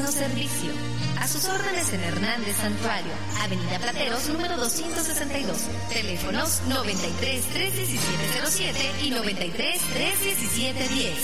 máximo servicio. A sus órdenes en Hernández Santuario, Avenida Plateros, número 262. Teléfonos 93 317 07 y 93 317 10.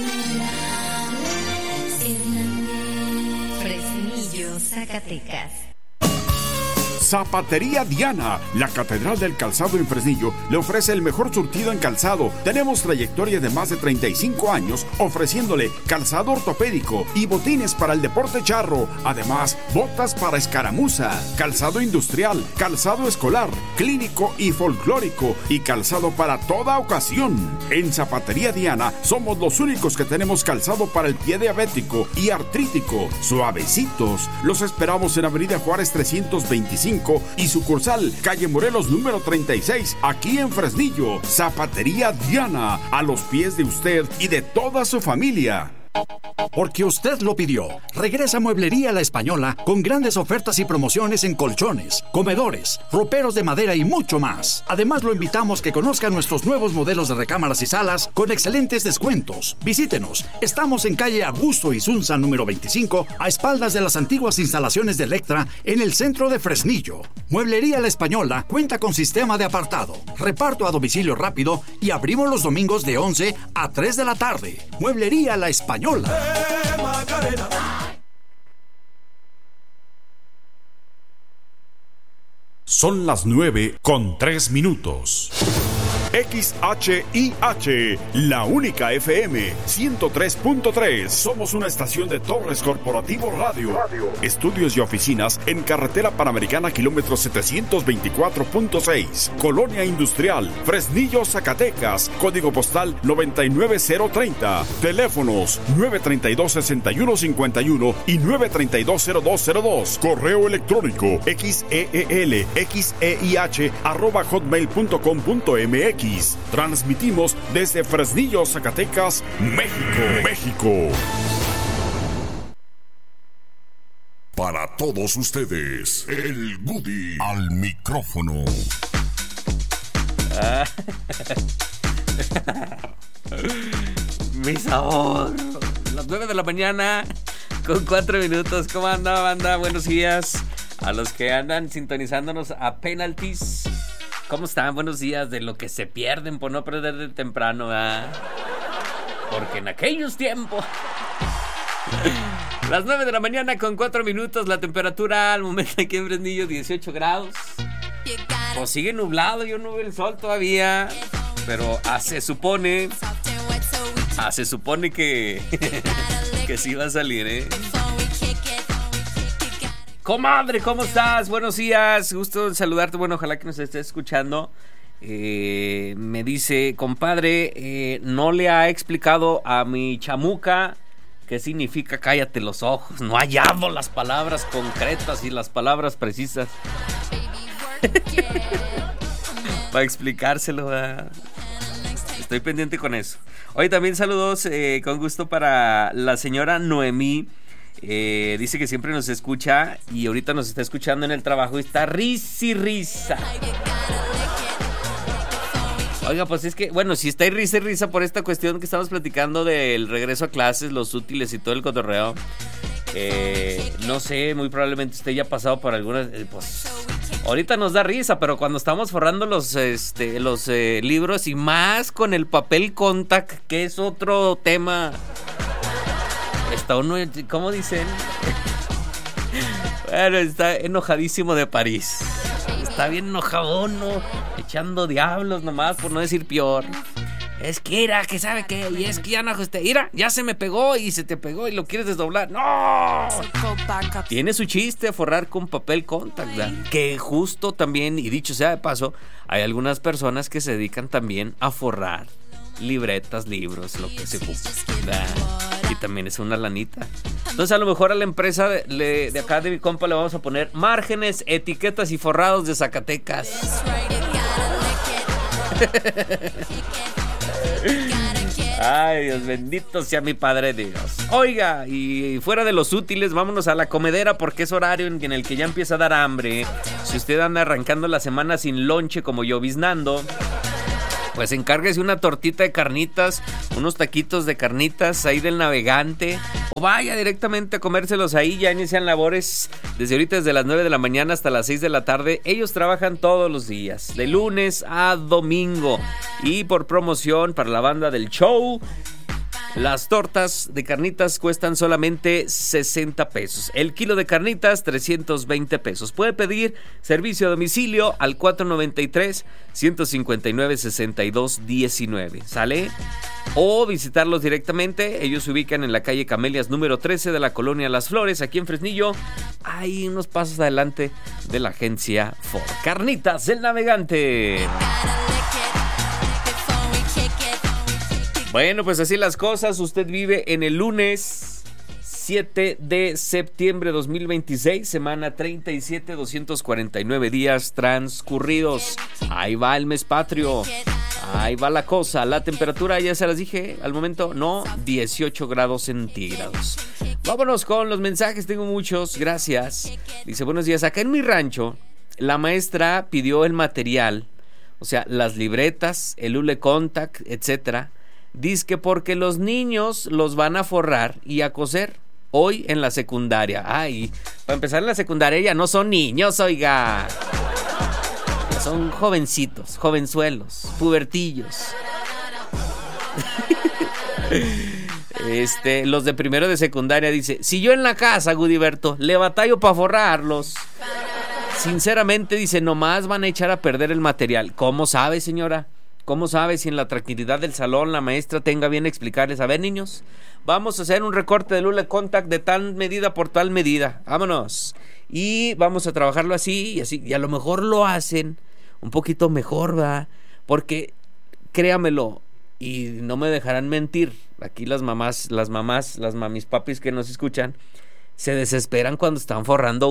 Fresnillo, Zacatecas. Zapatería Diana, la catedral del calzado en Fresnillo, le ofrece el mejor surtido en calzado. Tenemos trayectoria de más de 35 años ofreciéndole calzado ortopédico y botines para el deporte charro. Además, botas para escaramuza, calzado industrial, calzado escolar, clínico y folclórico y calzado para toda ocasión. En Zapatería Diana somos los únicos que tenemos calzado para el pie diabético y artrítico, suavecitos. Los esperamos en Avenida Juárez 325 y sucursal calle Morelos número 36, aquí en Fresnillo. Zapatería Diana, a los pies de usted y de toda su familia. Porque usted lo pidió. Regresa Mueblería La Española con grandes ofertas y promociones en colchones, comedores, roperos de madera y mucho más. Además, lo invitamos que conozca nuestros nuevos modelos de recámaras y salas con excelentes descuentos. Visítenos. Estamos en calle Augusto Isunza número 25, a espaldas de las antiguas instalaciones de Electra en el centro de Fresnillo. Mueblería La Española cuenta con sistema de apartado, reparto a domicilio rápido y abrimos los domingos de 11 a 3 de la tarde. Mueblería La Española. Son las 9:03. XHIH, la única FM 103.3. Somos una estación de Torres Corporativo Radio. Estudios y oficinas en Carretera Panamericana, kilómetro 724.6. Colonia Industrial, Fresnillo, Zacatecas. Código postal 99030. Teléfonos 932-6151 y 932-0202. Correo electrónico xeelxeih@hotmail.com.mx. Transmitimos desde Fresnillo, Zacatecas, México. Para todos ustedes, el Goody al micrófono. Mi sabor. Las 9 de la mañana con 4 minutos. ¿Cómo anda, banda? Buenos días a los que andan sintonizándonos a Penalties. ¿Cómo están? Buenos días. De lo que se pierden por no perder de temprano, ¿verdad? Porque en aquellos tiempos. Las 9 de la mañana con 4 minutos. La temperatura al momento aquí en Fresnillo 18 grados. Pues sigue nublado. Yo no veo el sol todavía. Pero se supone que que sí va a salir, ¿eh? Comadre, ¿cómo estás? Buenos días, gusto en saludarte. Bueno, ojalá que nos estés escuchando. Me dice, compadre, no le ha explicado a mi chamuca qué significa cállate los ojos. No ha hallado las palabras concretas y las palabras precisas para explicárselo. Estoy pendiente con eso. Hoy también saludos con gusto para la señora Noemí. Dice que siempre nos escucha y ahorita nos está escuchando en el trabajo y está risa. Oiga, pues es que, bueno, si está risa por esta cuestión que estamos platicando del regreso a clases, los útiles y todo el cotorreo, no sé, muy probablemente usted ya ha pasado por algunas, pues ahorita nos da risa, pero cuando estamos forrando los libros y más con el papel contact, que es otro tema. Está uno, ¿cómo dicen? Bueno, está enojadísimo de París. Está bien enojado, ¿no? Echando diablos nomás, por no decir peor. Es que era, que sabe qué, y es que ya no ajusté. Mira, ya se me pegó y se te pegó y lo quieres desdoblar. ¡No! Tiene su chiste forrar con papel contact, ¿verdad? Que justo también, y dicho sea de paso, hay algunas personas que se dedican también a forrar libretas, libros, lo que se ocupa, ¿verdad? Y también es una lanita. Entonces a lo mejor a la empresa de acá de mi compa le vamos a poner márgenes, etiquetas y forrados de Zacatecas. Ay, Dios bendito sea mi Padre Dios. Oiga, y fuera de los útiles, vámonos a la comedera porque es horario en el que ya empieza a dar hambre. Si usted anda arrancando la semana sin lonche como lloviznando, Pues encárguese una tortita de carnitas, unos taquitos de carnitas ahí del Navegante, o vaya directamente a comérselos ahí. Ya inician labores desde ahorita, desde las 9 de la mañana hasta las 6 de la tarde. Ellos trabajan todos los días, de lunes a domingo. Y por promoción para la banda del show, las tortas de carnitas cuestan solamente 60 pesos. El kilo de carnitas, 320 pesos. Puede pedir servicio a domicilio al 493-159-6219. ¿Sale? O visitarlos directamente. Ellos se ubican en la calle Camelias número 13 de la colonia Las Flores, aquí en Fresnillo. Hay unos pasos adelante de la agencia Ford. Carnitas del Navegante. Bueno, pues así las cosas. Usted vive en el lunes 7 de septiembre de 2026, semana 37, 249 días transcurridos. Ahí va el mes patrio. Ahí va la cosa. La temperatura, ya se las dije al momento, no, 18 grados centígrados. Vámonos con los mensajes, tengo muchos, gracias. Dice, buenos días, acá en mi rancho, la maestra pidió el material, o sea, las libretas, el hule contact, etcétera. Dice que porque los niños los van a forrar y a coser hoy en la secundaria. Ay, para empezar en la secundaria ya no son niños, oiga. Son jovencitos, jovenzuelos, pubertillos. Los de primero de secundaria, dice, si yo en la casa, Gudiberto, le batallo para forrarlos. Sinceramente, dice, nomás van a echar a perder el material. ¿Cómo sabe, señora? ¿Cómo sabe si en la tranquilidad del salón la maestra tenga bien explicarles? A ver, niños, vamos a hacer un recorte del hule contact de tal medida por tal medida. Vámonos. Y vamos a trabajarlo así y así. Y a lo mejor lo hacen un poquito mejor, ¿verdad? Porque, créamelo, y no me dejarán mentir, aquí las mamis papis que nos escuchan, se desesperan cuando están forrando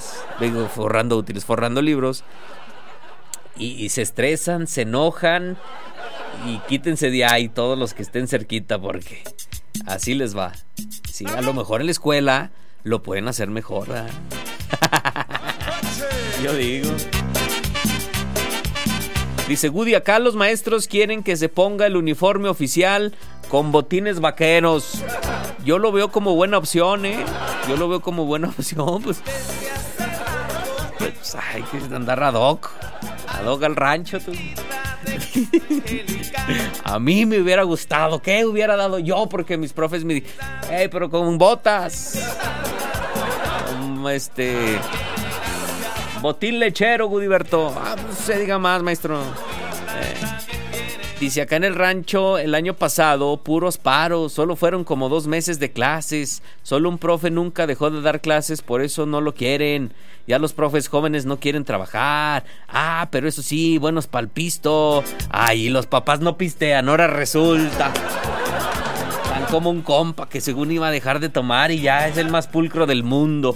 libros. Y se estresan, se enojan y quítense de ahí todos los que estén cerquita porque así les va. Sí, a lo mejor en la escuela lo pueden hacer mejor, ¿verdad? Yo digo. Dice Woody, acá los maestros quieren que se ponga el uniforme oficial con botines vaqueros. Yo lo veo como buena opción, Yo lo veo como buena opción, pues hay que andar ad hoc al rancho, tú. A mí me hubiera gustado. ¿Qué hubiera dado yo? Porque mis profes me dijeron, pero con botas. Botín lechero, Gudiberto. Pues se diga más, maestro. Dice, acá en el rancho el año pasado, puros paros, solo fueron como 2 meses de clases, solo un profe nunca dejó de dar clases, por eso no lo quieren, ya los profes jóvenes no quieren trabajar, pero eso sí, buenos pa'l pisto, y los papás no pistean, ahora resulta, tan como un compa que según iba a dejar de tomar y ya es el más pulcro del mundo.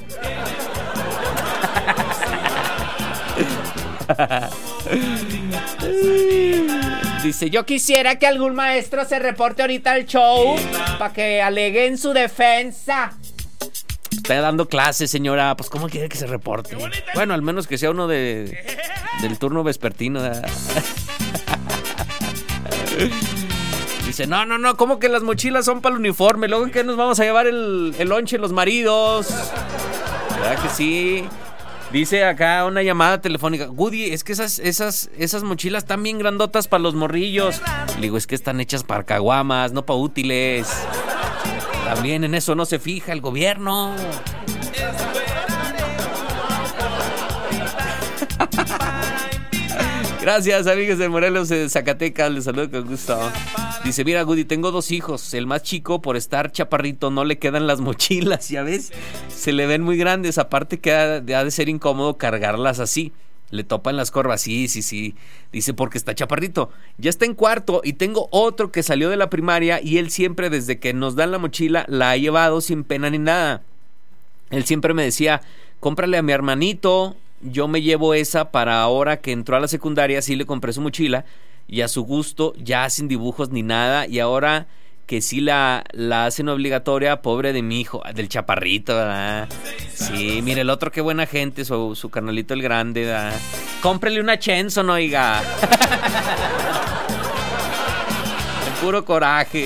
Dice, yo quisiera que algún maestro se reporte ahorita al show para que alegue en su defensa. Está dando clases, señora. Pues ¿cómo quiere que se reporte? Bueno, al menos que sea uno del turno vespertino. Dice, no, ¿cómo que las mochilas son para el uniforme? Luego ¿en qué nos vamos a llevar el lonche los maridos? ¿Verdad que sí? Dice acá una llamada telefónica, Woody, es que esas mochilas están bien grandotas para los morrillos. Le digo, es que están hechas para caguamas, no para útiles. También en eso no se fija el gobierno. Gracias, amigos de Morelos, de Zacatecas, les saludo con gusto. Dice, mira, Woody, tengo 2 hijos. El más chico, por estar chaparrito, no le quedan las mochilas, ¿ya ves? Se le ven muy grandes, aparte que ha de ser incómodo cargarlas así. Le topan las corvas, sí. Dice, porque está chaparrito. Ya está en 4 y tengo otro que salió de la primaria y él siempre, desde que nos dan la mochila, la ha llevado sin pena ni nada. Él siempre me decía, cómprale a mi hermanito. Yo me llevo esa para ahora que entró a la secundaria, sí le compré su mochila y a su gusto, ya sin dibujos ni nada, y ahora que sí la hacen obligatoria, pobre de mi hijo, del chaparrito, ¿verdad? Sí, mire, el otro qué buena gente, su carnalito el grande, ¿verdad? Cómprele una Chenson, oiga. Puro coraje.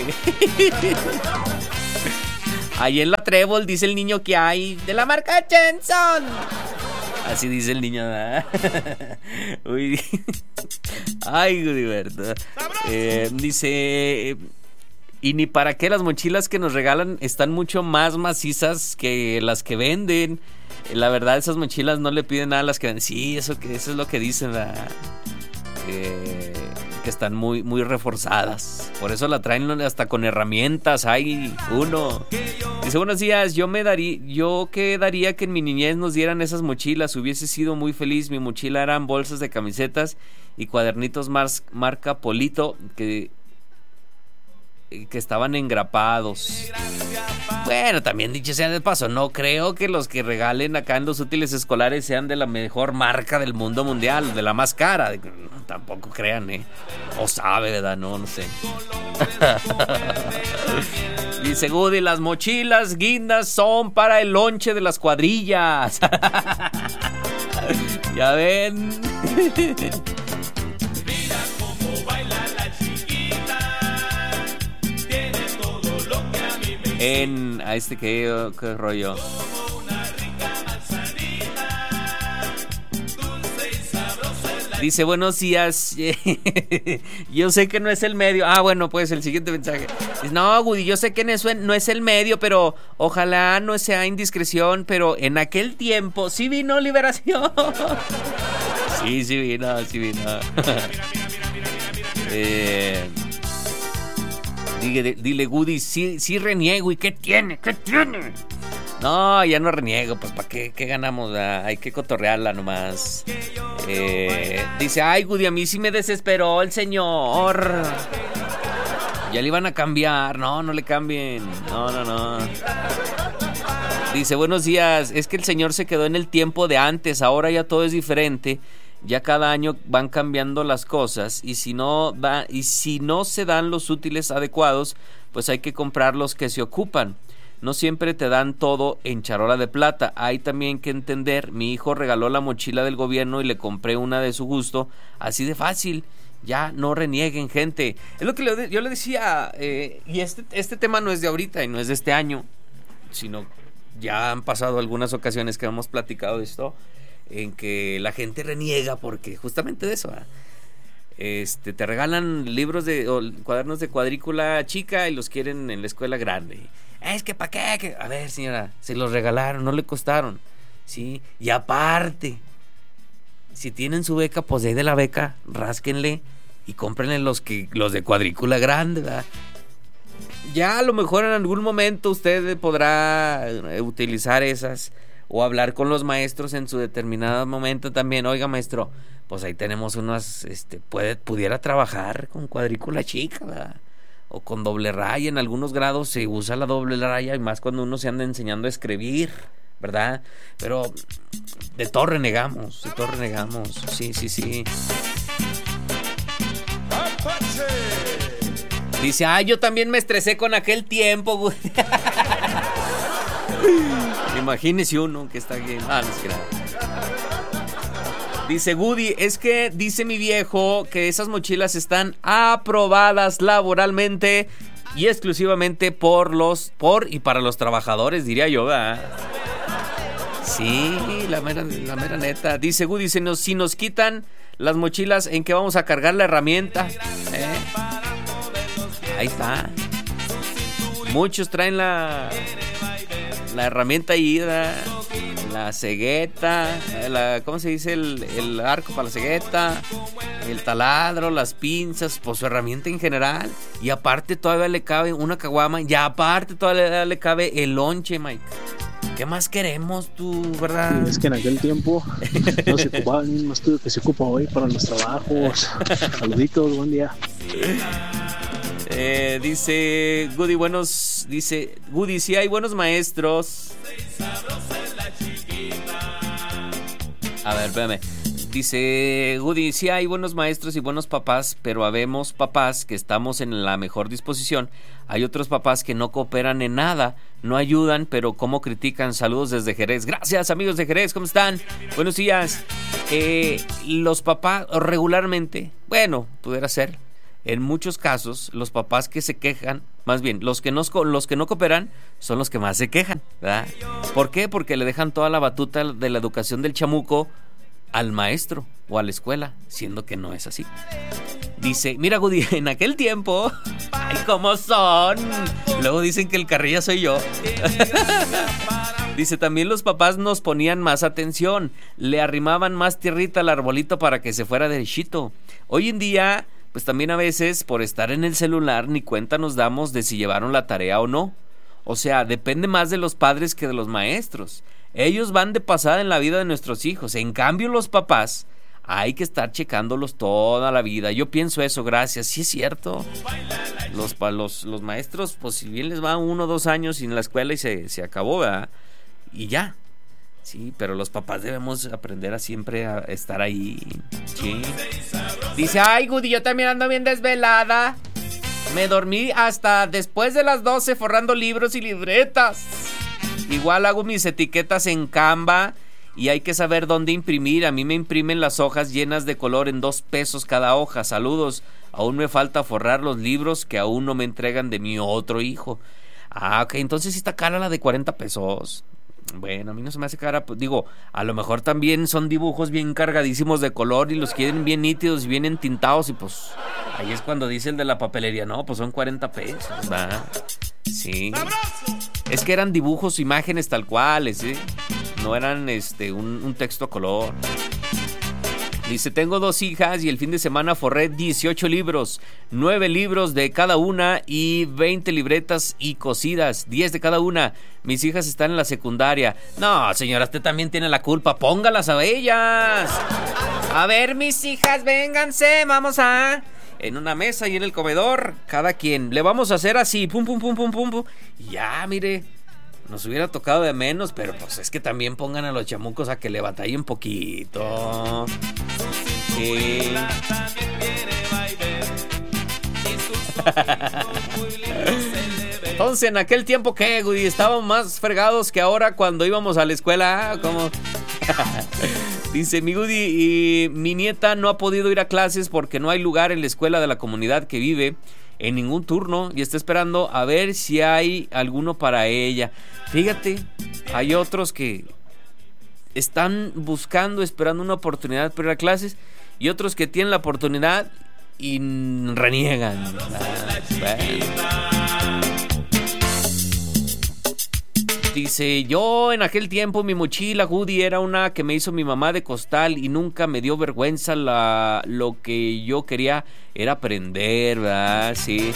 Ahí en la Trébol dice el niño que hay de la marca Chenson. Así dice el niño, ¿verdad? Uy. Ay, Gudiberto. Dice... Y ni para qué, las mochilas que nos regalan están mucho más macizas que las que venden. La verdad, esas mochilas no le piden nada a las que venden. Sí, eso es lo que dicen, que están muy, muy reforzadas. Por eso la traen hasta con herramientas. Hay uno. Dice, buenos días, yo quedaría que en mi niñez nos dieran esas mochilas. Hubiese sido muy feliz. Mi mochila eran bolsas de camisetas y cuadernitos marca Polito que estaban engrapados. Bueno, también dicho sea de paso, no creo que los que regalen acá en los útiles escolares sean de la mejor marca del mundo mundial, de la más cara. No, tampoco crean, o sabe, ¿verdad? No sé. Dice Woody, las mochilas guindas son para el lonche de las cuadrillas. Ya ven. ¿Qué rollo? Dice, buenos días. Yo sé que no es el medio. Bueno, pues el siguiente mensaje. Dice, no, Woody, yo sé que no es el medio, pero ojalá no sea indiscreción, pero en aquel tiempo sí vino Liberación. Sí vino. Dile, Woody, sí reniego. ¿Y qué tiene? No, ya no reniego. Pues ¿para qué ganamos? Hay que cotorrearla nomás. Dice, ay, Woody, a mí sí me desesperó el señor. Ya le iban a cambiar. No le cambien. No. Dice, buenos días. Es que el señor se quedó en el tiempo de antes. Ahora ya todo es diferente. Ya cada año van cambiando las cosas y si no se dan los útiles adecuados, pues hay que comprar los que se ocupan. No siempre te dan todo en charola de plata. Hay también que entender, mi hijo regaló la mochila del gobierno y le compré una de su gusto, así de fácil. Ya no renieguen, gente. Es lo que yo le decía, y este tema no es de ahorita y no es de este año, sino ya han pasado algunas ocasiones que hemos platicado de esto, en que la gente reniega porque justamente de eso, te regalan libros o cuadernos de cuadrícula chica y los quieren en la escuela grande. Es que ¿para qué? A ver, señora, se los regalaron, no le costaron, ¿sí? Y aparte, si tienen su beca, pues de ahí de la beca, rásquenle y cómprenle los de cuadrícula grande, ¿verdad? Ya a lo mejor en algún momento usted podrá utilizar esas o hablar con los maestros en su determinado momento también. Oiga, maestro, pues ahí tenemos unas, pudiera trabajar con cuadrícula chica, ¿verdad? O con doble raya. En algunos grados se usa la doble raya y más cuando uno se anda enseñando a escribir, ¿verdad? Pero de todo renegamos. Sí. Dice, yo también me estresé con aquel tiempo, güey. Imagínese uno que está bien. No es que nada. Dice Woody, es que dice mi viejo que esas mochilas están aprobadas laboralmente y exclusivamente por y para los trabajadores, diría yo, ¿verdad? Sí, la mera neta. Dice Woody, si nos quitan las mochilas, ¿en qué vamos a cargar la herramienta? Ahí está. Muchos traen la herramienta ahí, la cegueta, ¿cómo se dice? El arco para la cegueta, el taladro, las pinzas, pues su herramienta en general. Y aparte todavía le cabe una caguama, y aparte todavía le cabe el lonche, Mike. ¿Qué más queremos tú, verdad? Sí, es que en aquel tiempo no se ocupaba el mismo estudio que se ocupa hoy para los trabajos. Saluditos, buen día. Dice Woody, sí hay buenos maestros. A ver, espérame. Dice Woody, sí hay buenos maestros y buenos papás, pero habemos papás que estamos en la mejor disposición. Hay otros papás que no cooperan en nada, no ayudan, pero cómo critican. Saludos desde Jerez. Gracias, amigos de Jerez, ¿cómo están? Buenos días. Los papás regularmente, bueno, pudiera ser, en muchos casos, los papás que se quejan, más bien, los que no cooperan, son los que más se quejan, ¿verdad? ¿Por qué? Porque le dejan toda la batuta de la educación del chamuco al maestro o a la escuela, siendo que no es así. Dice, mira, Woody, en aquel tiempo, ¡ay, cómo son! Luego dicen que el carrilla soy yo. Dice, también los papás nos ponían más atención, le arrimaban más tierrita al arbolito para que se fuera derechito. Hoy en día, pues también a veces, por estar en el celular, ni cuenta nos damos de si llevaron la tarea o no. O sea, depende más de los padres que de los maestros. Ellos van de pasada en la vida de nuestros hijos. En cambio, los papás, hay que estar checándolos toda la vida. Yo pienso eso, gracias. Sí es cierto. Los maestros, pues si bien les va 1 o 2 años en la escuela y se acabó, ¿verdad? Y ya. Sí, pero los papás debemos aprender a siempre a estar ahí. Sí. Dice, ay, Woody, yo también ando bien desvelada. Me dormí hasta después de las 12 forrando libros y libretas. Igual hago mis etiquetas en Canva y hay que saber dónde imprimir. A mí me imprimen las hojas llenas de color en 2 pesos cada hoja. Saludos. Aún me falta forrar los libros que aún no me entregan de mi otro hijo. Ah, ok, entonces sí está cara la de 40 pesos. Bueno, a mí no se me hace cara, pues, digo, a lo mejor también son dibujos bien cargadísimos de color y los quieren bien nítidos y bien entintados y pues ahí es cuando dice el de la papelería, no, pues son 40 pesos, ¿verdad? Sí. Es que eran dibujos, imágenes tal cuales, ¿eh? No eran un texto a color. Dice, tengo 2 hijas y el fin de semana forré 18 libros, 9 libros de cada una y 20 libretas y cosidas, 10 de cada una. Mis hijas están en la secundaria. No, señora, usted también tiene la culpa, póngalas a ellas. A ver, mis hijas, vénganse, vamos a... En una mesa y en el comedor, cada quien. Le vamos a hacer así, pum, pum, pum, pum, pum, pum. Y ya, mire... Nos hubiera tocado de menos, pero pues es que también pongan a los chamucos a que le batallen poquito. Sí. Entonces, en aquel tiempo, ¿qué, Woody? Estábamos más fregados que ahora cuando íbamos a la escuela. ¿Cómo? Dice mi Woody, y mi nieta no ha podido ir a clases porque no hay lugar en la escuela de la comunidad que vive en ningún turno y está esperando a ver si hay alguno para ella. Fíjate, hay otros que están buscando, esperando una oportunidad para ir a clases y otros que tienen la oportunidad y reniegan. Dice, yo en aquel tiempo mi mochila Woody era una que me hizo mi mamá de costal y nunca me dio vergüenza. Lo que yo quería era aprender, ¿verdad? Sí.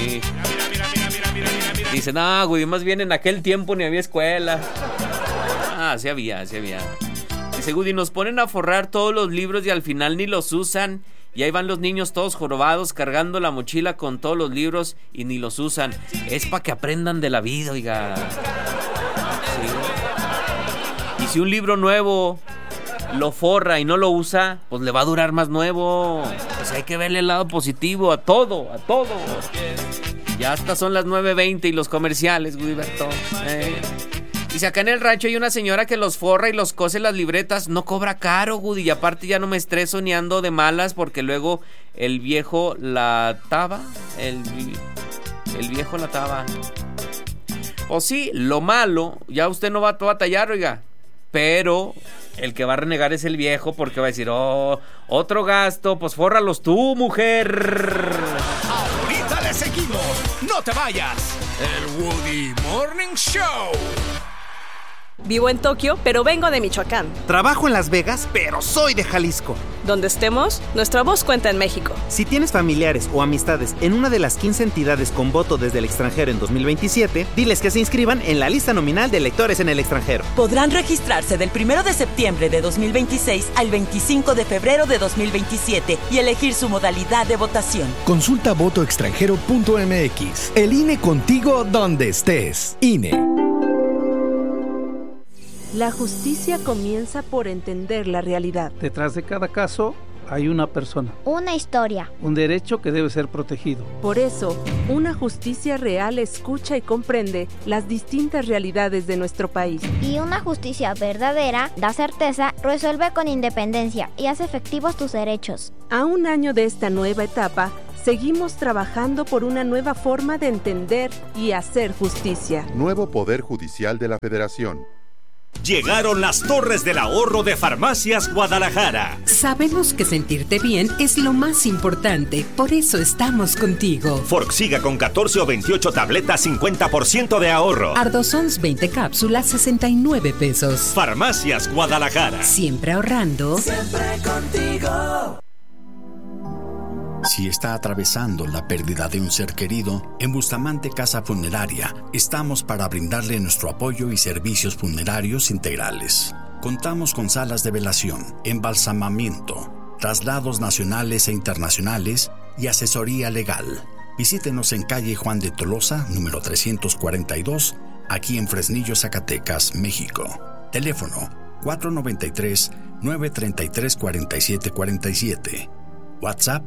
Dice, no, Woody, más bien en aquel tiempo ni había escuela. Ah, sí había. Dice, Woody, nos ponen a forrar todos los libros y al final ni los usan. Y ahí van los niños todos jorobados cargando la mochila con todos los libros y ni los usan. Es para que aprendan de la vida, oiga. Sí. Y si un libro nuevo lo forra y no lo usa, pues le va a durar más nuevo. Pues hay que verle el lado positivo a todo. Ya hasta son las 9:20 y los comerciales, Guiberto. Dice, acá en el rancho hay una señora que los forra y los cose las libretas. No cobra caro, Woody. Y aparte ya no me estreso ni ando de malas porque luego el viejo la taba. El viejo la taba. O sí, lo malo, ya usted no va a batallar, oiga. Pero el que va a renegar es el viejo porque va a decir, oh, otro gasto, pues fórralos tú, mujer. Ahorita le seguimos. No te vayas. El Woody Morning Show. Vivo en Tokio, pero vengo de Michoacán. Trabajo en Las Vegas, pero soy de Jalisco. Donde estemos, nuestra voz cuenta en México. Si tienes familiares o amistades en una de las 15 entidades con voto desde el extranjero en 2027, diles que se inscriban en la lista nominal de electores en el extranjero. Podrán registrarse del 1 de septiembre de 2026 al 25 de febrero de 2027 y elegir su modalidad de votación. Consulta votoextranjero.mx. El INE contigo donde estés. INE. La justicia comienza por entender la realidad. Detrás de cada caso Hay una persona. Una historia. Un derecho que debe ser protegido. Por eso, una justicia real escucha y comprende las distintas realidades de nuestro país. Y una justicia verdadera da certeza, resuelve con independencia y hace efectivos tus derechos. A un año de esta nueva etapa, seguimos trabajando por una nueva forma de entender y hacer justicia. Nuevo Poder Judicial de la Federación. Llegaron las Torres del Ahorro de Farmacias Guadalajara. Sabemos que sentirte bien es lo más importante, por eso estamos contigo. Forxiga con 14 o 28 tabletas, 50% de ahorro. Ardosons 20 cápsulas, 69 pesos. Farmacias Guadalajara. Siempre ahorrando. Siempre contigo. Si está atravesando la pérdida de un ser querido, en Bustamante Casa Funeraria estamos para brindarle nuestro apoyo y servicios funerarios integrales. Contamos con salas de velación, embalsamamiento, traslados nacionales e internacionales y asesoría legal. Visítenos en calle Juan de Tolosa, número 342, aquí en Fresnillo, Zacatecas, México. Teléfono 493-933-4747. WhatsApp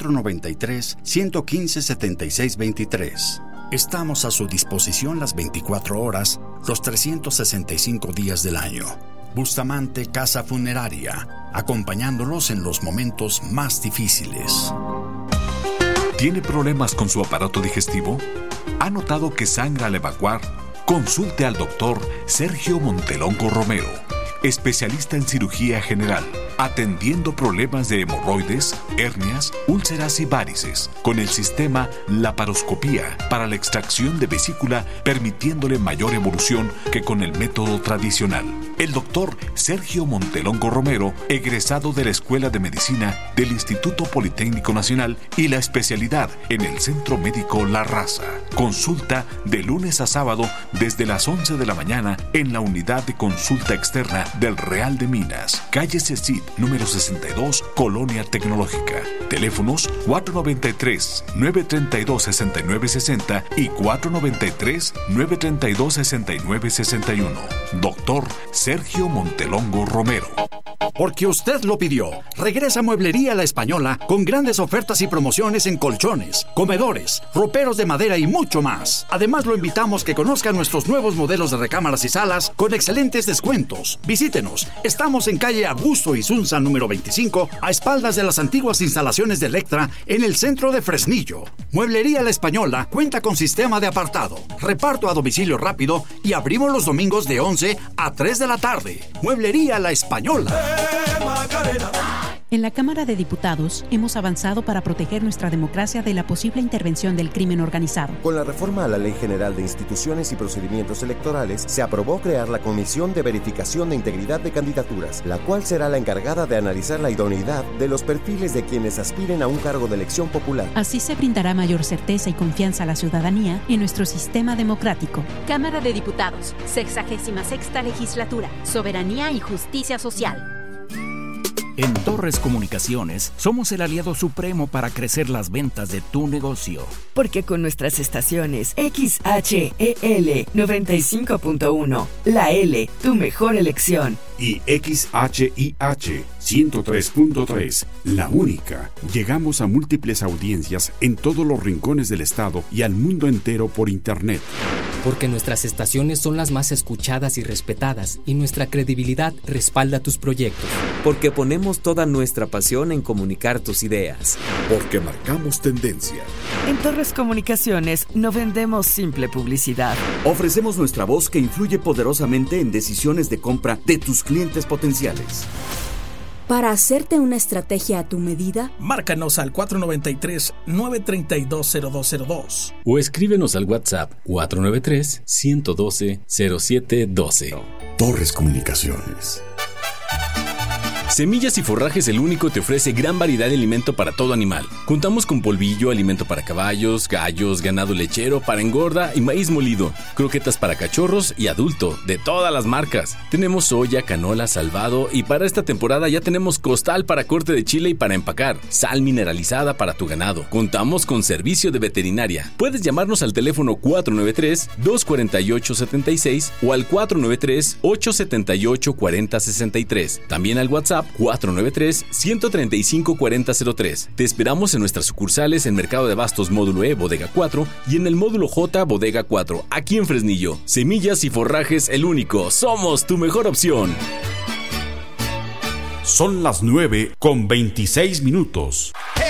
493-115-7623. Estamos a su disposición las 24 horas, los 365 días del año. Bustamante Casa Funeraria, acompañándolos en los momentos más difíciles. ¿Tiene problemas con su aparato digestivo? ¿Ha notado que sangra al evacuar? Consulte al doctor Sergio Montelongo Romero, especialista en cirugía general, atendiendo problemas de hemorroides, hernias, úlceras y varices, con el sistema laparoscopía para la extracción de vesícula, permitiéndole mayor evolución que con el método tradicional. El doctor Sergio Montelongo Romero, egresado de la Escuela de Medicina del Instituto Politécnico Nacional y la especialidad en el Centro Médico La Raza. Consulta de lunes a sábado desde las 11 de la mañana en la unidad de consulta externa del Real de Minas, calle Cecit, número 62, Colonia Tecnológica. Teléfonos 493-932-6960 y 493-932-6961. Doctor Sergio Montelongo Romero. Porque usted lo pidió. Regresa Mueblería La Española con grandes ofertas y promociones en colchones, comedores, roperos de madera y mucho más. Además, lo invitamos que conozca nuestros nuevos modelos de recámaras y salas con excelentes descuentos. Visítenos. Estamos en calle Augusto Isunza, número 25, a espaldas de las antiguas instalaciones de Electra en el centro de Fresnillo. Mueblería La Española cuenta con sistema de apartado, reparto a domicilio rápido y abrimos los domingos de 11 a 3 de la tarde. Mueblería La Española. En la Cámara de Diputados hemos avanzado para proteger nuestra democracia de la posible intervención del crimen organizado. Con la reforma a la Ley General de Instituciones y Procedimientos Electorales, se aprobó crear la Comisión de Verificación de Integridad de Candidaturas, la cual será la encargada de analizar la idoneidad de los perfiles de quienes aspiren a un cargo de elección popular. Así se brindará mayor certeza y confianza a la ciudadanía en nuestro sistema democrático. Cámara de Diputados, 66ª Legislatura, Soberanía y Justicia Social. En Torres Comunicaciones somos el aliado supremo para crecer las ventas de tu negocio. Porque con nuestras estaciones XHEL 95.1, la L, tu mejor elección. Y XHIH 103.3, la única. Llegamos a múltiples audiencias en todos los rincones del estado y al mundo entero por internet. Porque nuestras estaciones son las más escuchadas y respetadas y nuestra credibilidad respalda tus proyectos. Porque ponemos toda nuestra pasión en comunicar tus ideas. Porque marcamos tendencia. En Torres Comunicaciones no vendemos simple publicidad. Ofrecemos nuestra voz que influye poderosamente en decisiones de compra de tus clientes potenciales. Para hacerte una estrategia a tu medida, márcanos al 493-932-0202 o escríbenos al WhatsApp 493-112-0712. Torres Comunicaciones. Semillas y Forrajes El Único te ofrece gran variedad de alimento para todo animal. Contamos con polvillo, alimento para caballos, gallos, ganado lechero, para engorda y maíz molido. Croquetas para cachorros y adulto, de todas las marcas. Tenemos soya, canola, salvado y para esta temporada ya tenemos costal para corte de chile y para empacar. Sal mineralizada para tu ganado. Contamos con servicio de veterinaria. Puedes llamarnos al teléfono 493-248-76 o al 493-878-4063. También al WhatsApp WhatsApp 493-135-4003. Te esperamos en nuestras sucursales en Mercado de Abastos Módulo E, Bodega 4 y en el Módulo J, Bodega 4, aquí en Fresnillo. Semillas y forrajes el único. Somos tu mejor opción. Son las 9:26.